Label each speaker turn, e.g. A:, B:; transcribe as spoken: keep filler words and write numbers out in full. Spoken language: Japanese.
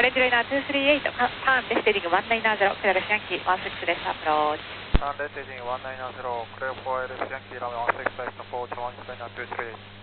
A: オレンジライナーツースリーエイト、ターンレステディングワンナインゼロ、クラレスヤンキーワンシックスです、アプローチ。
B: ターンレステディングワンナインゼロ、クレアフォーエルスヤンキーラメワンシックスです、アプローチワンナインゼロツースリーエイト。